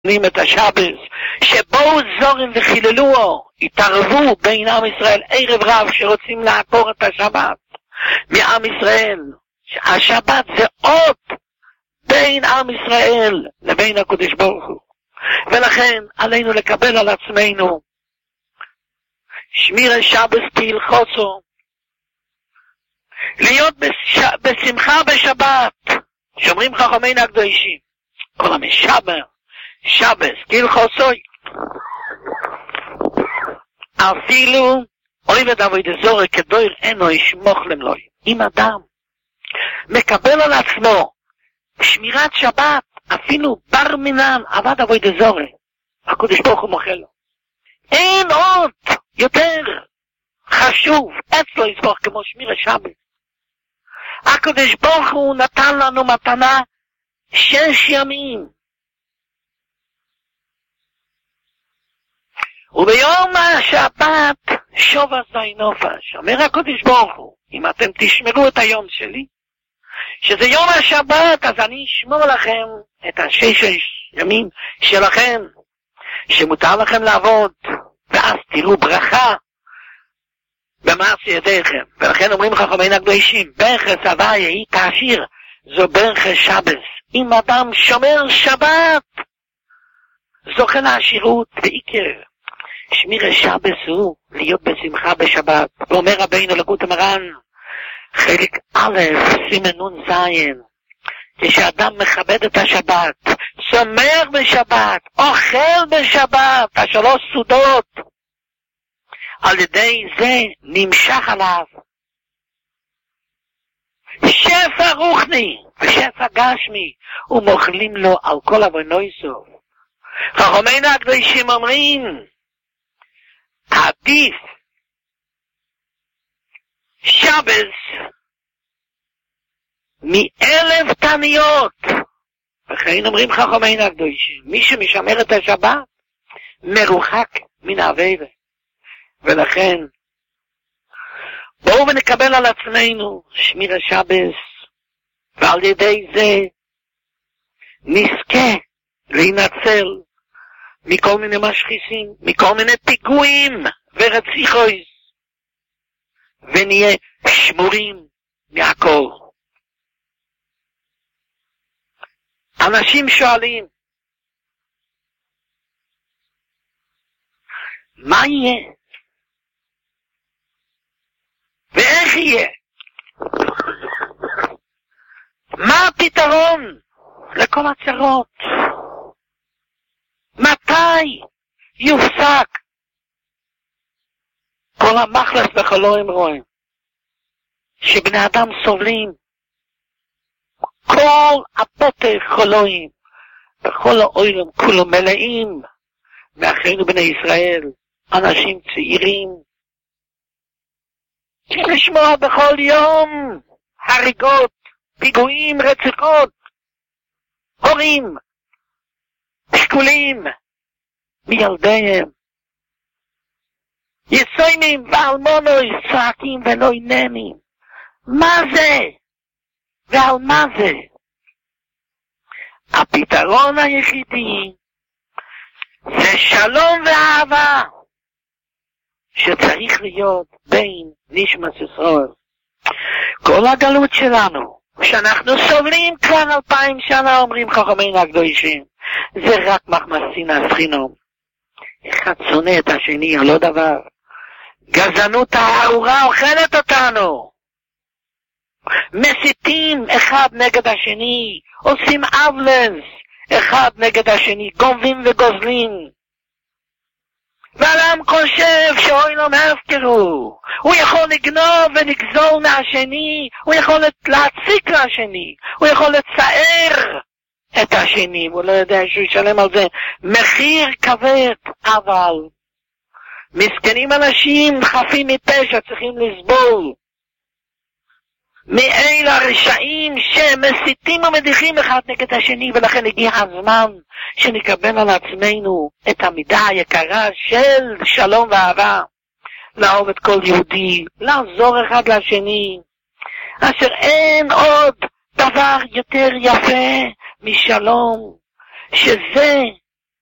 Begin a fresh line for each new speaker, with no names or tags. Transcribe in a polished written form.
את השבס, שבואו זורם וחיללוהו, התערבו בין עם ישראל, ערב רב שרוצים לעקור את השבת מעם ישראל. השבת זה אות בין עם ישראל לבין הקדוש ברוך הוא, ולכן עלינו לקבל על עצמנו שמיר השבס כהלכתו, להיות בשמחה בשבת. שומרים חכמינו הקדושים, כל המשמר שבס כהלכתו, אפילו אוהב עבודת זרה כדויר אינו ישמוך למלוי. אם אדם מקבל על עצמו שמירת שבת, אפילו בר מינן עבד עבודת זרה, הקדוש ברוך הוא מוחל לו. אין עוד יותר חשוב אצלו יסבוך כמו שמיר השבת. הקדוש ברוך הוא נתן לנו מתנה 6 ימים, וביום השבת שוב עשי נופש. אומר הקדוש ברוך הוא, אם אתם תשמרו את היום שלי, שזה יום השבת, אז אני אשמור לכם את 6 ימים שלכם, שמותר לכם לעבוד, ואז תראו ברכה במעשה ידיכם. ולכן אומרים חכמינו הקדושים, ברכת הוויה היא תעשיר, זו ברכת שבס. אם אדם שומר שבת, זוכה לעשירות ועיקר. שמיר השבס הוא להיות בשמחה בשבת. ואומר רבינו לקוטי מרן, חלק א' סימן נון זין, כשאדם מכבד את השבת, שומר בשבת, אוכל בשבת, 3 סעודות, על ידי זה נמשך עליו שפע רוחני ושפע גשמי, ומוכלים לו על כל עוונותיו. חכמינו הקדושים אומרים, עדיף שבס מ1000 תעניות. וכן אומרים חכמינו הקדושים, מי שמשמר את השבת מרוחק מן העבירה. ולכן בואו ונקבל על עצמנו שמיר השבס, ועל ידי זה נזכה להינצל מכל מיני משחיסים, מכל מיני פיגועים ורציחויס, ונהיה שמורים מהכל. אנשים שואלים, מה יהיה? ואיך יהיה? מה הפתרון לכל הצרות? מתי יופסק כל המחלס בחלואים רואים שבני אדם סובלים? כל הפתח חלואים בכל העולם כולו מלאים מאחינו בני ישראל, אנשים צעירים, לשמוע בכל יום הריגות, פיגועים, רציחות, הורים שקולים מילדיהם, יסוימים ואלמונוי צועקים ולא עיננים. מה זה? ועל מה זה? הפתרון היחידי זה שלום ואהבה שצריך להיות בין נשמת ישראל. כל הגלות שלנו שאנחנו סובלים כבר 2000 שנה, אומרים חכמינו הקדושים, זה רק מחמת שנאת חינם. אחד שונא את השני על לא דבר. גזענות הארורה אוכלת אותנו, מסיתים אחד נגד השני, עושים עוולס אחד נגד השני, גונבים וגוזלים, והעם חושב שאוי לו מהפקרו, הוא יכול לגנוב ולגזול מהשני, הוא יכול להציק לשני, הוא יכול לצער את השני, הוא לא יודע שהוא ישלם על זה מחיר כבד. אבל מסכנים אנשים חפים מפשע צריכים לסבול מאלה הרשעים שמסיתים ומדיחים אחד נגד השני. ולכן הגיע הזמן שנקבל על עצמנו את המידה היקרה של שלום ואהבה, לאהוב את כל יהודי, לעזור אחד לשני, אשר אין עוד דבר יותר יפה משלום, שזה